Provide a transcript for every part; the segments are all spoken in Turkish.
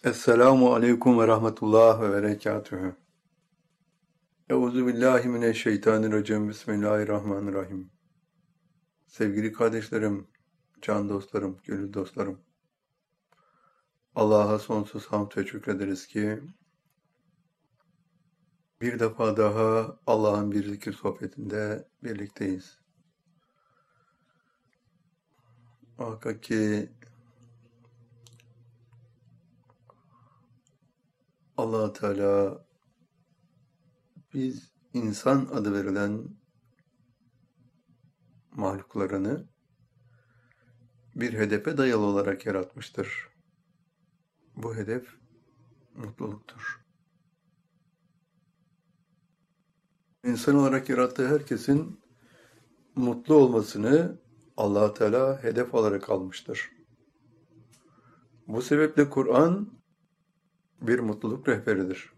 Esselamu aleyküm ve rahmetullah ve berekatühü. Euzu billahi mineşşeytanirracim. Bismillahirrahmanirrahim. Sevgili kardeşlerim, can dostlarım, gönül dostlarım. Allah'a sonsuz hamd ve şükrederiz ki bir defa daha Allah'ın bir zikir sohbetinde birlikteyiz. Muhakkak ki Allah Teala biz insan adı verilen mahluklarını bir hedefe dayalı olarak yaratmıştır. Bu hedef mutluluktur. İnsan olarak yarattığı herkesin mutlu olmasını Allah Teala hedef olarak almıştır. Bu sebeple Kur'an bir mutluluk rehberidir.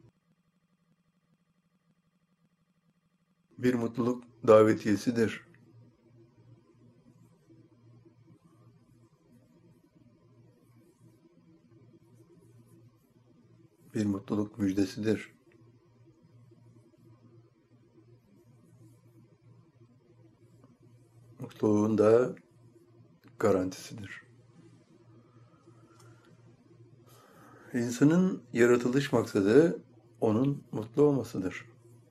Bir mutluluk davetiyesidir. Bir mutluluk müjdesidir. Mutluluğun da garantisidir. İnsanın yaratılış maksadı onun mutlu olmasıdır.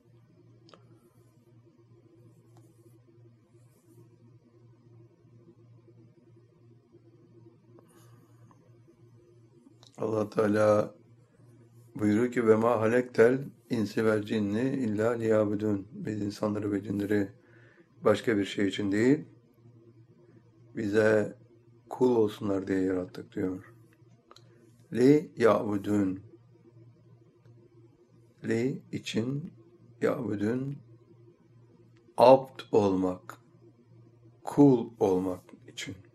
Allah Teala buyuruyor ki ve ma halektel insi vel cinni illa liyabudun. Biz insanları ve cinleri başka bir şey için değil, bize kul olsunlar diye yarattık diyor. Li ya'budun. Li için, ya'budun abd olmak, kul olmak için.